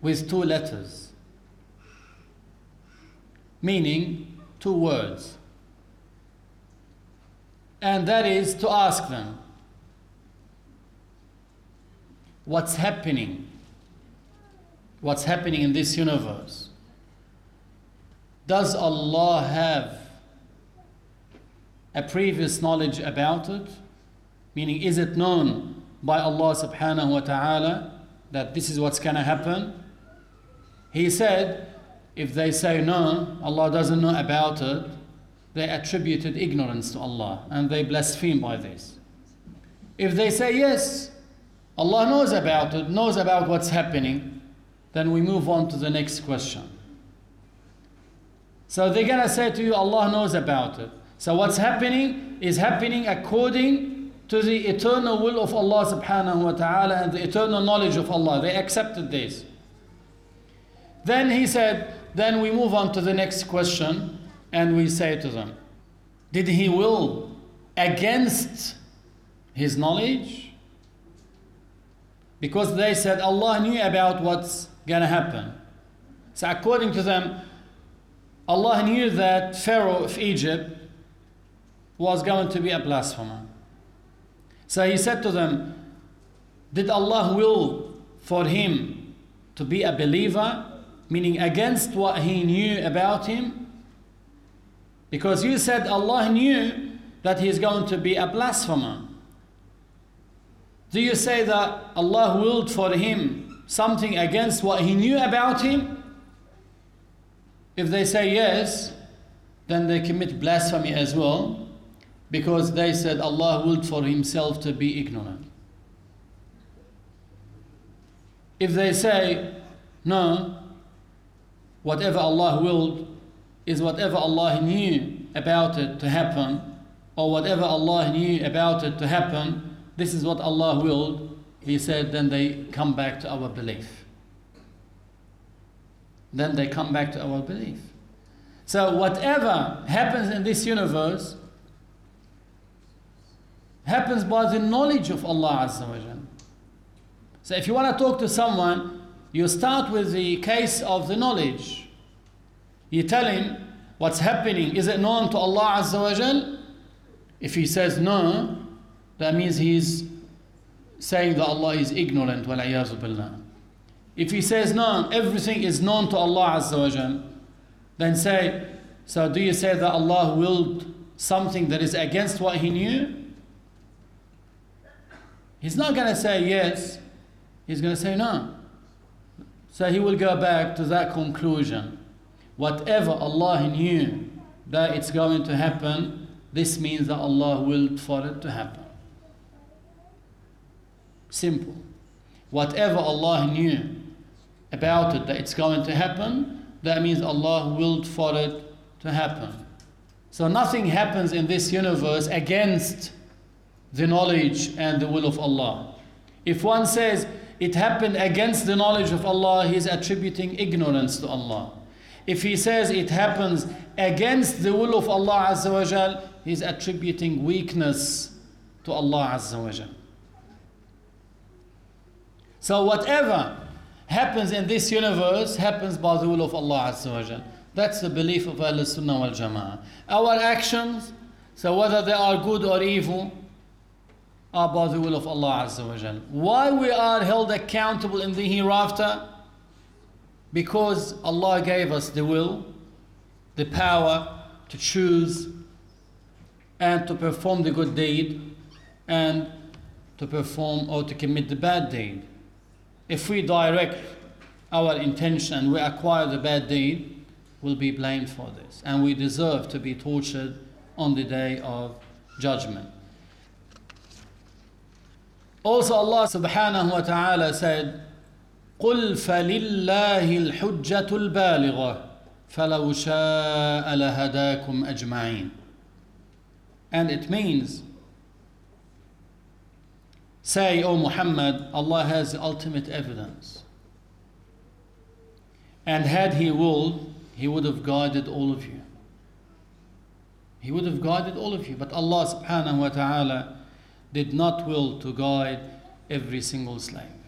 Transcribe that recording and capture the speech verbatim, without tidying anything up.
with two letters, meaning two words. And that is to ask them, what's happening? What's happening in this universe? Does Allah have a previous knowledge about it? Meaning, is it known by Allah subhanahu wa ta'ala that this is what's going to happen? He said, if they say no, Allah doesn't know about it, they attributed ignorance to Allah and they blaspheme by this. If they say yes, Allah knows about it, knows about what's happening, then we move on to the next question. So they're going to say to you, Allah knows about it. So what's happening is happening according to the eternal will of Allah subhanahu wa ta'ala and the eternal knowledge of Allah. They accepted this. Then he said, then we move on to the next question and we say to them, did he will against his knowledge? Because they said Allah knew about what's going to happen. So according to them, Allah knew that Pharaoh of Egypt was going to be a blasphemer. So he said to them, did Allah will for him to be a believer, meaning against what he knew about him? Because you said Allah knew that he is going to be a blasphemer. Do you say that Allah willed for him something against what he knew about him? If they say yes, then they commit blasphemy as well, because they said Allah willed for himself to be ignorant. If they say no, whatever Allah willed is whatever Allah knew about it to happen, or whatever Allah knew about it to happen, this is what Allah willed, he said, then they come back to our belief. Then they come back to our belief. So whatever happens in this universe happens by the knowledge of Allah Azza wa Jal. So if you want to talk to someone, you start with the case of the knowledge. You tell him what's happening, is it known to Allah Azza wa Jal? If he says no, that means he's saying that Allah is ignorant, wal-iyazu billah. If he says no, everything is known to Allah Azza wa Jal, then say, so do you say that Allah willed something that is against what he knew? He's not going to say yes, he's going to say no. So he will go back to that conclusion. Whatever Allah knew that it's going to happen, this means that Allah willed for it to happen. Simple. Whatever Allah knew about it that it's going to happen, that means Allah willed for it to happen. So nothing happens in this universe against the knowledge and the will of Allah. If one says it happened against the knowledge of Allah, he is attributing ignorance to Allah. If he says it happens against the will of Allah Azza wa Jal, he is attributing weakness to Allah Azza wa Jal. So whatever happens in this universe happens by the will of Allah Azza wa Jal. That's the belief of Ahl Sunnah wal Jama'ah. Our actions, so whether they are good or evil, are by the will of Allah Azza wa Jal. Why we are held accountable in the hereafter? Because Allah gave us the will, the power to choose and to perform the good deed and to perform or to commit the bad deed. If we direct our intention and we acquire the bad deed, we'll be blamed for this. And we deserve to be tortured on the day of judgment. Also Allah subhanahu wa ta'ala said, قُلْ فَلِلَّهِ الْحُجَّةُ الْبَالِغَةُ فَلَوْ شَاءَ لَهَدَاكُمْ أَجْمَعِينَ. And it means, say, O Muhammad, Allah has the ultimate evidence. And had He willed, He would have guided all of you. He would have guided all of you. But Allah subhanahu wa ta'ala did not will to guide every single slave.